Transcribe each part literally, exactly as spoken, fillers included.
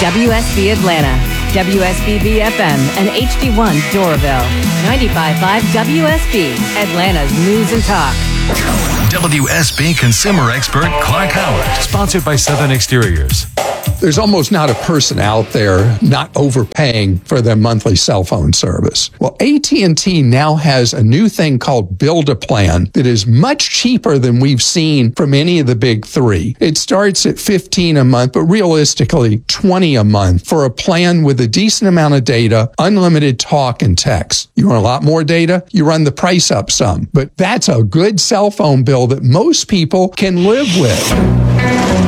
W S B Atlanta, W S B B F M, and H D one Doraville. ninety-five point five W S B, Atlanta's News and Talk. W S B consumer expert Clark Howard. Sponsored by Southern Exteriors. There's almost not a person out there not overpaying for their monthly cell phone service. Well, A T and T now has a new thing called Build-A-Plan that is much cheaper than we've seen from any of the big three. It starts at fifteen dollars a month, but realistically twenty dollars a month for a plan with a decent amount of data, unlimited talk and text. You want a lot more data? You run the price up some. But that's a good cell phone bill that most people can live with.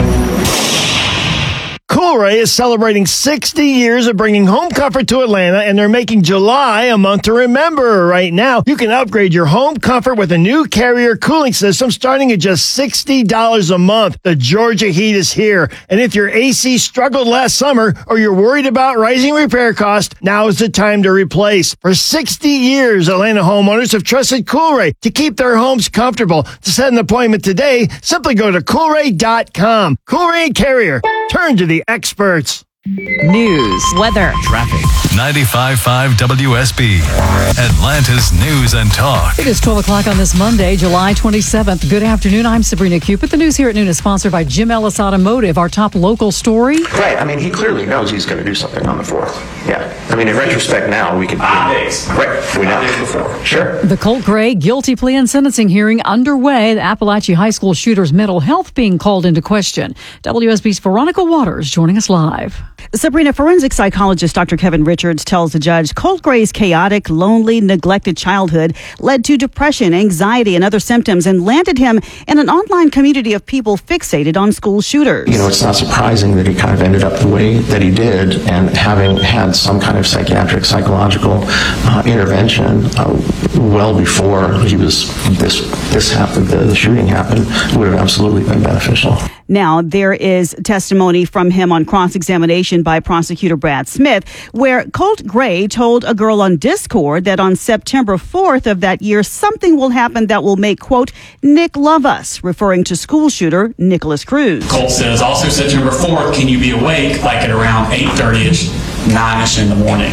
Coolray is celebrating sixty years of bringing home comfort to Atlanta, and they're making July a month to remember. Right now, you can upgrade your home comfort with a new Carrier cooling system starting at just sixty dollars a month. The Georgia heat is here, and if your A C struggled last summer or you're worried about rising repair costs, now is the time to replace. For sixty years, Atlanta homeowners have trusted Coolray to keep their homes comfortable. To set an appointment today, simply go to coolray dot com. Coolray and Carrier. Turn to the experts. News, weather, traffic. ninety-five point five W S B, Atlanta's News and Talk. It is twelve o'clock on this Monday, July twenty-seventh. Good afternoon. I'm Sabrina Cupid. The news here at noon is sponsored by Jim Ellis Automotive, our top local story. Right. I mean, he clearly knows he's going to do something on the fourth. Yeah. I mean, in retrospect now, we can... Five days. Right. We Five know. days before. Sure. The Colt Gray guilty plea and sentencing hearing underway. The Appalachia High School shooter's mental health being called into question. W S B's Veronica Waters joining us live. Sabrina, forensic psychologist Doctor Kevin Richards tells the judge Colt Gray's chaotic, lonely, neglected childhood led to depression, anxiety, and other symptoms and landed him in an online community of people fixated on school shooters. You know, it's not surprising that he kind of ended up the way that he did, and having had some kind of psychiatric, psychological uh, intervention uh, well before he was this this happened, the, the shooting happened, would have absolutely been beneficial. Now, there is testimony from him on cross-examination by prosecutor Brad Smith, where Colt Gray told a girl on Discord that on September fourth of that year, something will happen that will make, quote, Nick love us, referring to school shooter Nicholas Cruz. Colt says, also September fourth, can you be awake like at around eight thirty-ish, nine-ish in the morning?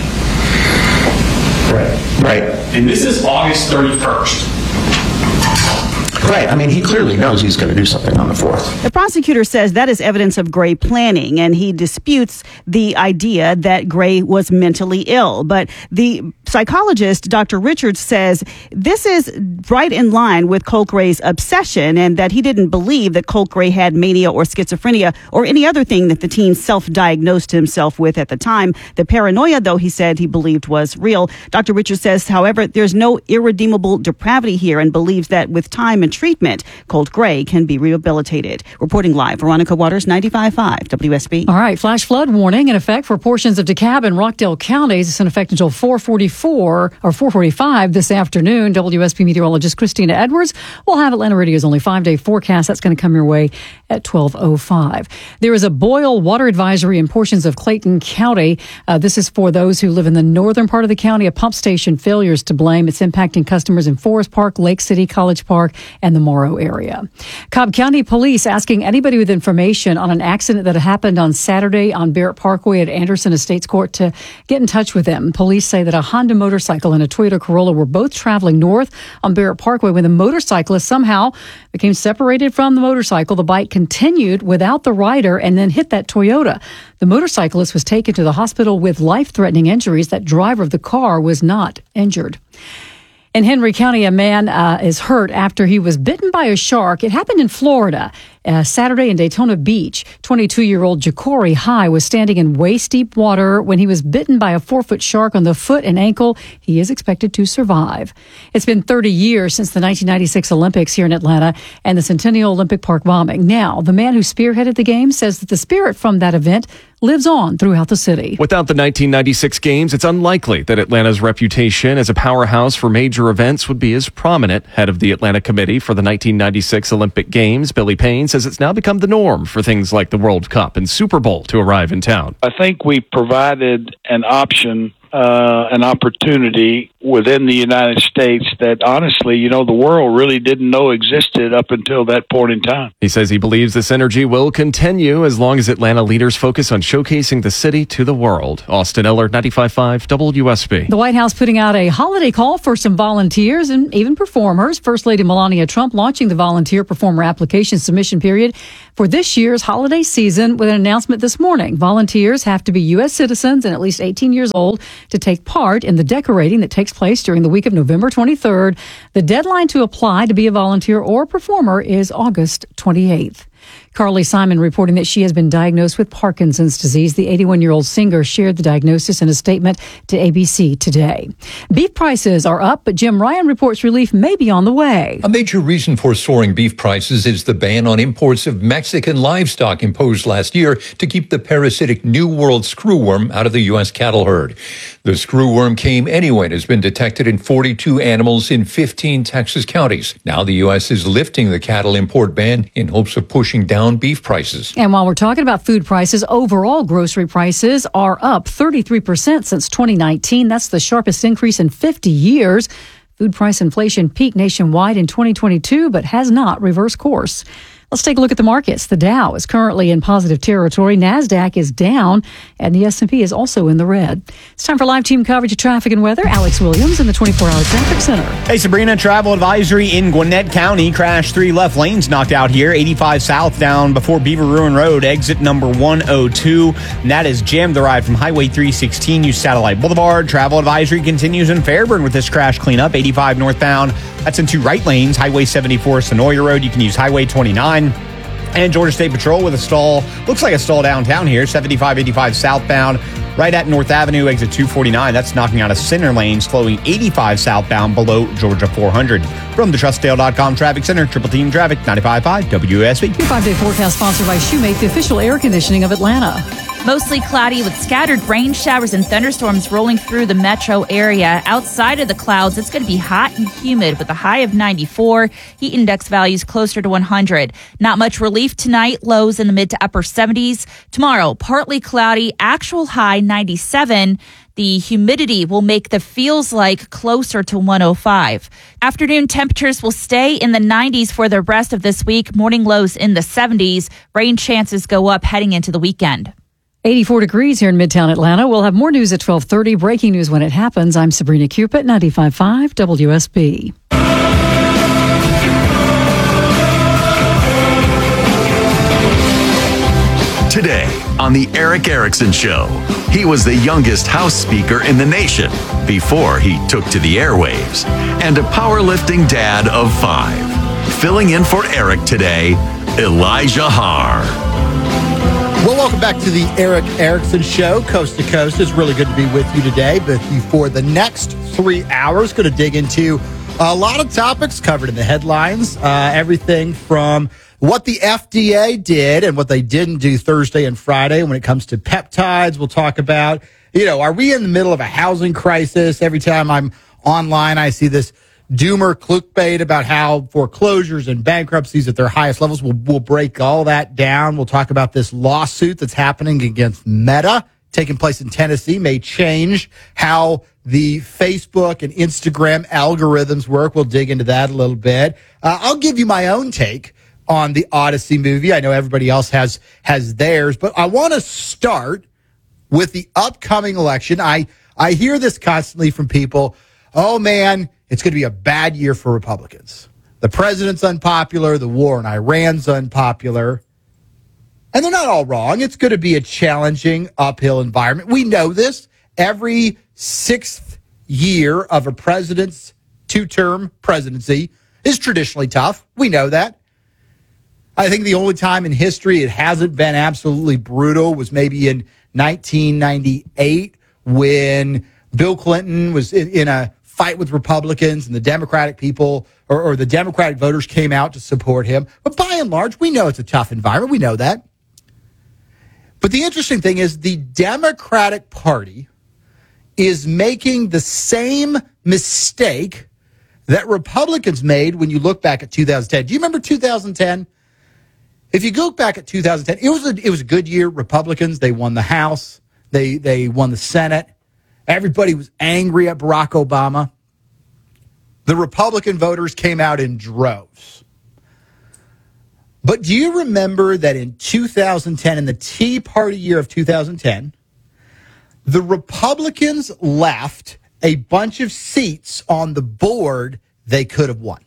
Right. Right. And this is August thirty-first. Right. I mean, he clearly knows he's going to do something on the fourth. The prosecutor says that is evidence of Gray planning, and he disputes the idea that Gray was mentally ill. But the psychologist, Doctor Richards, says this is right in line with Colt Gray's obsession, and that he didn't believe that Colt Gray had mania or schizophrenia or any other thing that the teen self-diagnosed himself with at the time. The paranoia, though, he said he believed was real. Doctor Richards says, however, there's no irredeemable depravity here and believes that with time and treatment, Colt Gray can be rehabilitated. Reporting live, Veronica Waters, ninety-five point five W S B. All right, flash flood warning in effect for portions of DeKalb and Rockdale counties. It's in effect until four forty-four or four forty-five this afternoon. W S B meteorologist Christina Edwards will have Atlanta Radio's only five-day forecast. That's going to come your way at twelve oh five. There is a boil water advisory in portions of Clayton County. Uh, this is for those who live in the northern part of the county. A pump station failure is to blame. It's impacting customers in Forest Park, Lake City, College Park, and the Morrow area. Cobb County Police asking anybody with information on an accident that happened on Saturday on Barrett Parkway at Anderson Estates Court to get in touch with them. Police say that a Honda motorcycle and a Toyota Corolla were both traveling north on Barrett Parkway when the motorcyclist somehow became separated from the motorcycle. The bike continued without the rider and then hit that Toyota. The motorcyclist was taken to the hospital with life-threatening injuries. That driver of the car was not injured. In Henry County, a man uh, is hurt after he was bitten by a shark. It happened in Florida. Uh, Saturday in Daytona Beach, twenty-two-year-old Ja'Cory High was standing in waist-deep water when he was bitten by a four-foot shark on the foot and ankle. He is expected to survive. It's been thirty years since the nineteen ninety-six Olympics here in Atlanta and the Centennial Olympic Park bombing. Now, the man who spearheaded the game says that the spirit from that event lives on throughout the city. Without the nineteen ninety-six games, it's unlikely that Atlanta's reputation as a powerhouse for major events would be as prominent. Head of the Atlanta Committee for the nineteen ninety-six Olympic Games, Billy Payne, says it's now become the norm for things like the World Cup and Super Bowl to arrive in town. I think we provided an option uh, an opportunity within the United States that, honestly, you know, the world really didn't know existed up until that point in time. He says he believes this energy will continue as long as Atlanta leaders focus on showcasing the city to the world. Austin Eller, ninety-five point five W S B. The White House putting out a holiday call for some volunteers and even performers. First Lady Melania Trump launching the volunteer performer application submission period for this year's holiday season with an announcement this morning. Volunteers have to be U S citizens and at least eighteen years old to take part in the decorating that takes place during the week of November twenty-third. The deadline to apply to be a volunteer or performer is August twenty-eighth. Carly Simon reporting that she has been diagnosed with Parkinson's disease. The eighty-one-year-old singer shared the diagnosis in a statement to A B C today. Beef prices are up, but Jim Ryan reports relief may be on the way. A major reason for soaring beef prices is the ban on imports of Mexican livestock imposed last year to keep the parasitic New World screwworm out of the U S cattle herd. The screwworm came anyway and has been detected in forty-two animals in fifteen Texas counties. Now the U S is lifting the cattle import ban in hopes of pushing down beef prices. And while we're talking about food prices, overall grocery prices are up thirty-three percent since twenty nineteen. That's the sharpest increase in fifty years. Food price inflation peaked nationwide in twenty twenty-two, but has not reversed course. Let's take a look at the markets. The Dow is currently in positive territory. NASDAQ is down, and the S and P is also in the red. It's time for live team coverage of traffic and weather. Alex Williams in the twenty-four hour Traffic Center. Hey, Sabrina, travel advisory in Gwinnett County. Crash three left lanes knocked out here. eighty-five south down before Beaver Ruin Road, exit number one oh two. And that is jammed the ride from Highway three sixteen, Use Satellite Boulevard. Travel advisory continues in Fairburn with this crash cleanup. eighty-five northbound. That's in two right lanes. Highway seventy-four, Sonoya Road. You can use Highway twenty-nine. And Georgia State Patrol with a stall. Looks like a stall downtown here. seventy-five eighty-five southbound. Right at North Avenue, exit two forty-nine. That's knocking out a center lane, slowing eighty-five southbound below Georgia four hundred. From the Trust Dale dot com Traffic Center, Triple Team Traffic, ninety-five point five W S B. Your five-day forecast sponsored by Shoemate, the official air conditioning of Atlanta. Mostly cloudy with scattered rain showers and thunderstorms rolling through the metro area. Outside of the clouds, it's going to be hot and humid with a high of ninety-four. Heat index values closer to one hundred. Not much relief tonight. Lows in the mid to upper seventies. Tomorrow, partly cloudy, actual high ninety-seven. The humidity will make the feels like closer to one oh five. Afternoon temperatures will stay in the nineties for the rest of this week. Morning lows in the seventies. Rain chances go up heading into the weekend. eighty-four degrees here in Midtown Atlanta. We'll have more news at twelve thirty. Breaking news when it happens. I'm Sabrina Cupid, ninety-five point five W S B. Today on The Erick Erickson Show, he was the youngest House Speaker in the nation before he took to the airwaves, and a powerlifting dad of five. Filling in for Eric today, Elijah Haar. Well, welcome back to the Erick Erickson Show, coast to coast. It's really good to be with you today, but for the next three hours, going to dig into a lot of topics covered in the headlines, uh, everything from what the F D A did and what they didn't do Thursday and Friday when it comes to peptides. We'll talk about, you know, are we in the middle of a housing crisis? Every time I'm online, I see this doomer clickbait about how foreclosures and bankruptcies at their highest levels. We'll, we'll break all that down. We'll talk about this lawsuit that's happening against Meta, taking place in Tennessee, may change how the Facebook and Instagram algorithms work. We'll dig into that a little bit. Uh, I'll give you my own take on the Odyssey movie. I know everybody else has has theirs, but I want to start with the upcoming election. I, I hear this constantly from people. Oh, man, it's going to be a bad year for Republicans. The president's unpopular. The war in Iran's unpopular. And they're not all wrong. It's going to be a challenging uphill environment. We know this. Every sixth year of a president's two-term presidency is traditionally tough. We know that. I think the only time in history it hasn't been absolutely brutal was maybe in nineteen ninety-eight when Bill Clinton was in, in a fight with Republicans and the Democratic people or, or the Democratic voters came out to support him. But by and large, we know it's a tough environment. We know that. But the interesting thing is the Democratic Party is making the same mistake that Republicans made when you look back at two thousand ten. Do you remember two thousand ten? If you go back at two thousand ten, it was a, it was a good year. Republicans, they won the House. They they won the Senate. Everybody was angry at Barack Obama. The Republican voters came out in droves. But do you remember that in two thousand ten, in the Tea Party year of two thousand ten, the Republicans left a bunch of seats on the board they could have won.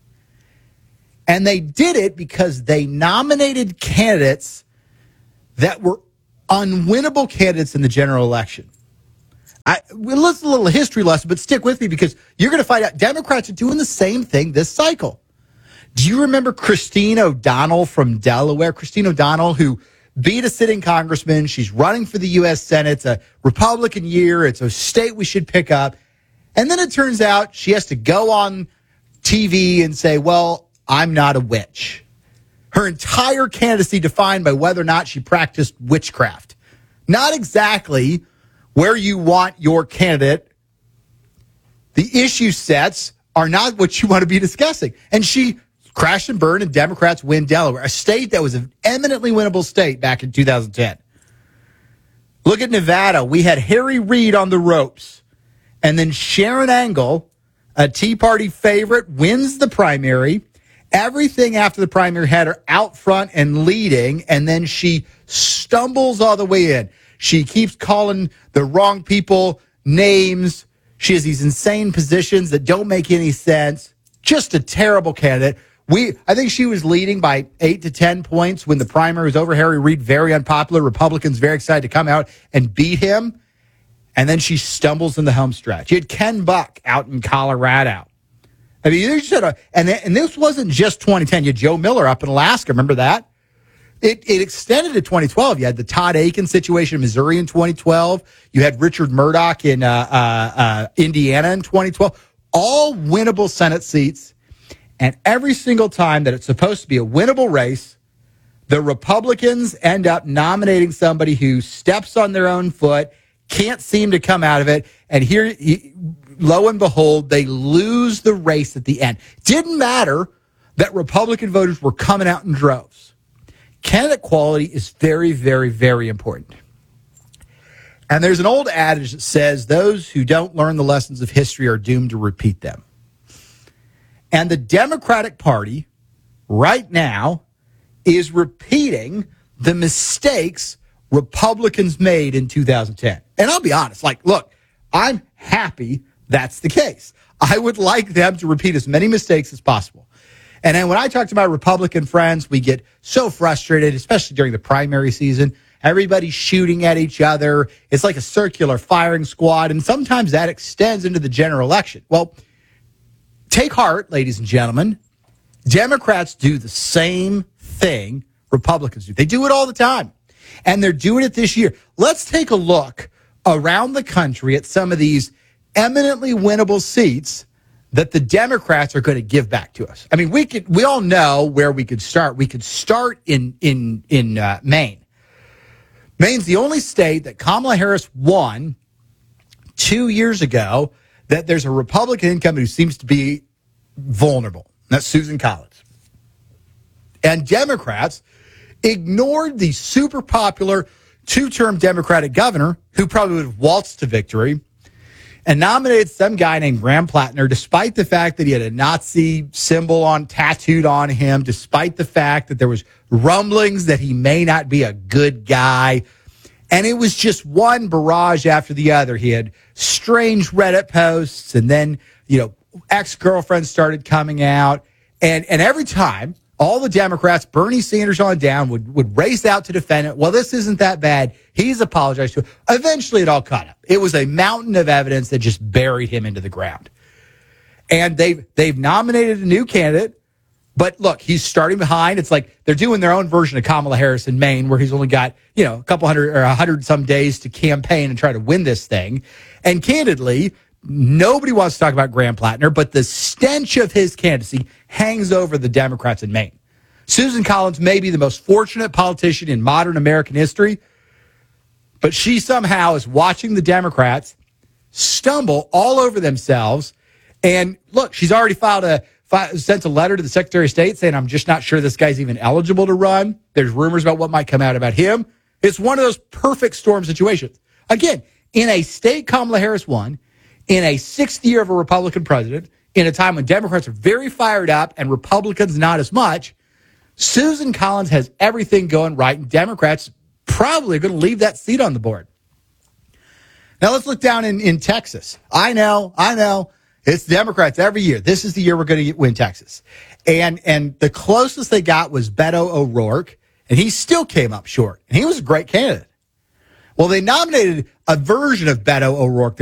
And they did it because they nominated candidates that were unwinnable candidates in the general election. I, we'll listen to a little history lesson, but stick with me because you're going to find out Democrats are doing the same thing this cycle. Do you remember Christine O'Donnell from Delaware? Christine O'Donnell, who beat a sitting congressman. She's running for the U S Senate. It's a Republican year. It's a state we should pick up. And then it turns out she has to go on T V and say, well, I'm not a witch. Her entire candidacy defined by whether or not she practiced witchcraft. Not exactly where you want your candidate. The issue sets are not what you want to be discussing. And she crashed and burned, and Democrats win Delaware, a state that was an eminently winnable state back in two thousand ten. Look at Nevada. We had Harry Reid on the ropes. And then Sharon Angle, a Tea Party favorite, wins the primary. Everything after the primary had her out front and leading, and then she stumbles all the way in. She keeps calling the wrong people names. She has these insane positions that don't make any sense. Just a terrible candidate. We, I think she was leading by eight to ten points when the primary was over. Harry Reid, very unpopular. Republicans very excited to come out and beat him. And then she stumbles in the home stretch. You had Ken Buck out in Colorado. I mean, you should have, and and this wasn't just twenty ten. You had Joe Miller up in Alaska. Remember that? It it extended to twenty twelve. You had the Todd Aiken situation in Missouri in twenty twelve. You had Richard Murdoch in uh, uh, uh, Indiana in twenty twelve. All winnable Senate seats. And every single time that it's supposed to be a winnable race, the Republicans end up nominating somebody who steps on their own foot, can't seem to come out of it. And here, lo and behold, they lose the race at the end. Didn't matter that Republican voters were coming out in droves. Candidate quality is very, very, very important. And there's an old adage that says those who don't learn the lessons of history are doomed to repeat them. And the Democratic Party right now is repeating the mistakes Republicans made in two thousand ten. And I'll be honest, like, look, I'm happy that's the case. I would like them to repeat as many mistakes as possible. And then when I talk to my Republican friends, we get so frustrated, especially during the primary season. Everybody's shooting at each other. It's like a circular firing squad. And sometimes that extends into the general election. Well, take heart, ladies and gentlemen. Democrats do the same thing Republicans do. They do it all the time. And they're doing it this year. Let's take a look around the country at some of these eminently winnable seats that the Democrats are going to give back to us. I mean, we could, we all know where we could start. We could start in in in uh, Maine. Maine's the only state that Kamala Harris won two years ago that there's a Republican incumbent who seems to be vulnerable. That's Susan Collins. And Democrats ignored the super popular two-term Democratic governor who probably would have waltzed to victory and nominated some guy named Graham Plattner, despite the fact that he had a Nazi symbol on tattooed on him, despite the fact that there was rumblings that he may not be a good guy. And it was just one barrage after the other. He had strange Reddit posts, and then, you know, ex-girlfriends started coming out. And and every time, all the Democrats, Bernie Sanders on down, would, would race out to defend it. Well, this isn't that bad. He's apologized to it. Eventually, it all caught up. It was a mountain of evidence that just buried him into the ground. And they've, they've nominated a new candidate. But look, he's starting behind. It's like they're doing their own version of Kamala Harris in Maine, where he's only got, you know, a couple hundred or a hundred some days to campaign and try to win this thing. And candidly, nobody wants to talk about Graham Plattner, but the stench of his candidacy hangs over the Democrats in Maine. Susan Collins may be the most fortunate politician in modern American history, but she somehow is watching the Democrats stumble all over themselves. And look, she's already filed a sent a letter to the Secretary of State saying, I'm just not sure this guy's even eligible to run. There's rumors about what might come out about him. It's one of those perfect storm situations. Again, in a state Kamala Harris won, in a sixth year of a Republican president, in a time when Democrats are very fired up and Republicans not as much, Susan Collins has everything going right, and Democrats probably are going to leave that seat on the board. Now let's look down in, in Texas. I know, I know, it's Democrats every year. This is the year we're going to win Texas. And and the closest they got was Beto O'Rourke, and he still came up short. And he was a great candidate. Well, they nominated a version of Beto O'Rourke